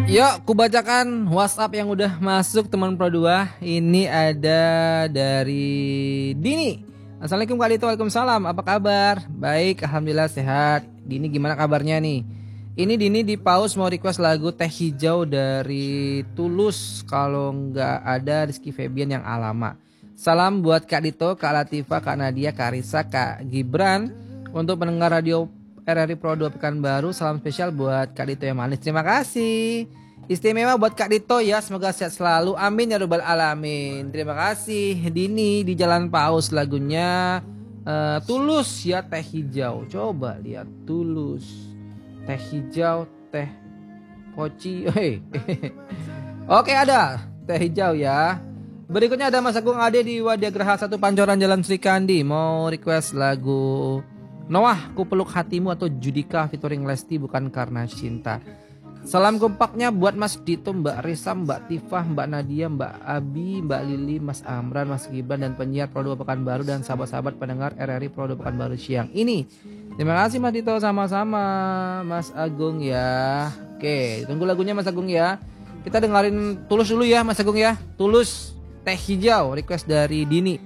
Yuk, ku bacakan WhatsApp yang udah masuk teman Pro 2. Ini ada dari Dini. Assalamualaikum Kak Dito, waalaikumsalam. Apa kabar? Baik, alhamdulillah sehat. Dini gimana kabarnya nih? Ini Dini di pause mau request lagu Teh Hijau dari Tulus. Kalau nggak ada Rizky Febian yang Alama. Salam buat Kak Dito, Kak Latifah, Kak Nadia, Kak Risa, Kak Gibran. Untuk pendengar radio RRI Pro 2 Pekanbaru, salam spesial buat Kak Dito yang manis. Terima kasih. Istimewa buat Kak Dito ya, semoga sehat selalu. Amin ya rabbal alamin. Terima kasih Dini di Jalan Paus lagunya Tulus ya Teh Hijau. Coba lihat Tulus. Teh hijau, teh poci. Oke, ada Teh Hijau ya. Berikutnya ada Mas Agung Ade di Wadiagraha 1 Pancoran Jalan Sri Kandi. Mau request lagu Noah, Ku Peluk Hatimu atau Judika featuring Lesti Bukan Karena Cinta. Salam kompaknya buat Mas Dito, Mbak Risa, Mbak Tifah, Mbak Nadia, Mbak Abi, Mbak Lili, Mas Amran, Mas Gibran dan penyiar Pro 2 Pekanbaru dan sahabat-sahabat pendengar RRI Pro 2 Pekanbaru siang ini. Terima kasih Mas Dito, sama-sama Mas Agung ya. Oke, tunggu lagunya Mas Agung ya. Kita dengerin Tulus dulu ya Mas Agung ya. Tulus Teh Hijau request dari Dini.